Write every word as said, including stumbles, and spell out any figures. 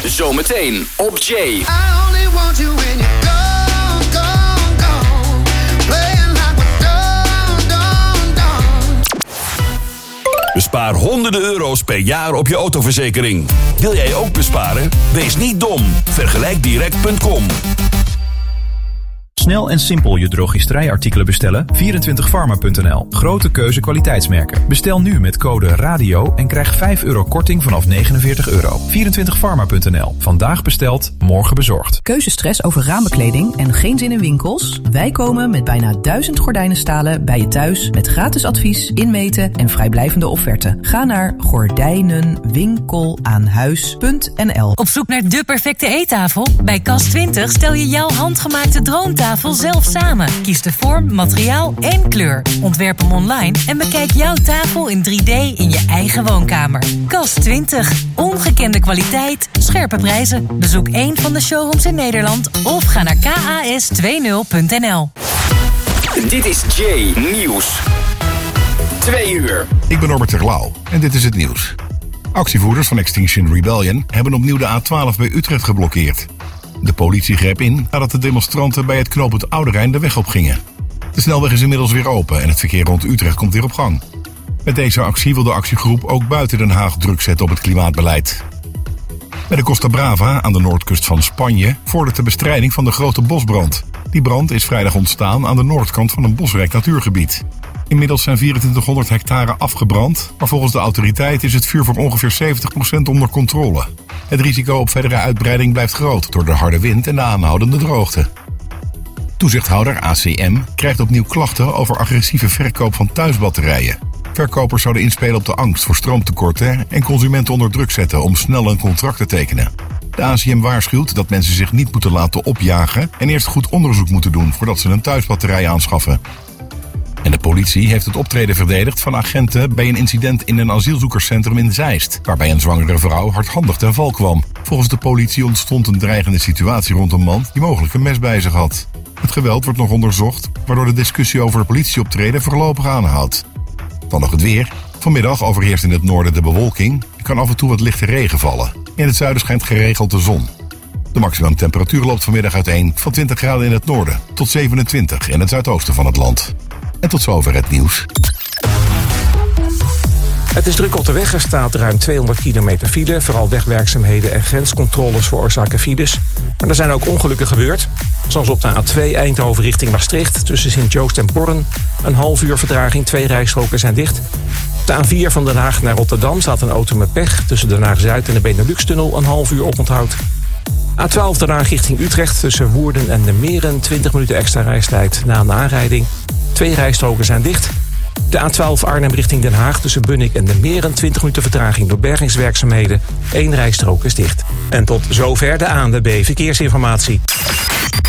Zometeen op Jay. I only want you when you go, go, go. Playing like we're done, done, done. Bespaar honderden euro's per jaar op je autoverzekering. Wil jij ook besparen? Wees niet dom. Vergelijk direct punt com. Snel en simpel je drogisterij-artikelen bestellen? vierentwintig pharma punt n l. Grote keuze kwaliteitsmerken. Bestel nu met code RADIO en krijg vijf euro korting vanaf negenenveertig euro. vierentwintig pharma punt n l. Vandaag besteld, morgen bezorgd. Keuzestress over raambekleding en geen zin in winkels? Wij komen met bijna duizend gordijnenstalen bij je thuis met gratis advies, inmeten en vrijblijvende offerte. Ga naar gordijnenwinkelaanhuis punt n l. Op zoek naar de perfecte eettafel? Bij Kast twintig stel je jouw handgemaakte droomtafel zelf samen. Kies de vorm, materiaal en kleur. Ontwerp hem online en bekijk jouw tafel in drie D in je eigen woonkamer. Kast twintig. Ongekende kwaliteit, scherpe prijzen. Bezoek één van de showrooms in Nederland of ga naar k a s twintig punt n l. Dit is Jay Nieuws. Twee uur. Ik ben Norbert Terlouw en dit is het nieuws. Actievoerders van Extinction Rebellion hebben opnieuw de A twaalf bij Utrecht geblokkeerd. De politie greep in nadat de demonstranten bij het knooppunt Oude Rijn de weg op gingen. De snelweg is inmiddels weer open en het verkeer rond Utrecht komt weer op gang. Met deze actie wil de actiegroep ook buiten Den Haag druk zetten op het klimaatbeleid. Bij de Costa Brava aan de noordkust van Spanje vordert de bestrijding van de grote bosbrand. Die brand is vrijdag ontstaan aan de noordkant van een bosrijk natuurgebied. Inmiddels zijn vierentwintighonderd hectare afgebrand, maar volgens de autoriteit is het vuur voor ongeveer zeventig procent onder controle. Het risico op verdere uitbreiding blijft groot door de harde wind en de aanhoudende droogte. Toezichthouder A C M krijgt opnieuw klachten over agressieve verkoop van thuisbatterijen. Verkopers zouden inspelen op de angst voor stroomtekorten en consumenten onder druk zetten om snel een contract te tekenen. De A C M waarschuwt dat mensen zich niet moeten laten opjagen en eerst goed onderzoek moeten doen voordat ze een thuisbatterij aanschaffen. En de politie heeft het optreden verdedigd van agenten bij een incident in een asielzoekerscentrum in Zeist, waarbij een zwangere vrouw hardhandig ten val kwam. Volgens de politie ontstond een dreigende situatie rond een man die mogelijk een mes bij zich had. Het geweld wordt nog onderzocht, waardoor de discussie over het politieoptreden voorlopig aanhoudt. Dan nog het weer. Vanmiddag overheerst in het noorden de bewolking. Er kan af en toe wat lichte regen vallen. In het zuiden schijnt geregeld de zon. De maximumtemperatuur loopt vanmiddag uiteen van twintig graden in het noorden tot zevenentwintig in het zuidoosten van het land. En tot zover het nieuws. Het is druk op de weg. Er staat ruim tweehonderd kilometer file. Vooral wegwerkzaamheden en grenscontroles veroorzaken files. Maar er zijn ook ongelukken gebeurd. Zoals op de A twee Eindhoven richting Maastricht. Tussen Sint-Joost en Borren. Een half uur vertraging. Twee rijstroken zijn dicht. Op de A vier van Den Haag naar Rotterdam staat een auto met pech. Tussen Den Haag-Zuid en de Benelux-tunnel een half uur oponthoud. A twaalf Den Haag richting Utrecht. Tussen Woerden en de Meren. twintig minuten extra reistijd na een aanrijding. Twee rijstroken zijn dicht. De A twaalf Arnhem richting Den Haag tussen Bunnik en de Meren. twintig minuten vertraging door bergingswerkzaamheden. Eén rijstrook is dicht. En tot zover de A N W B Verkeersinformatie.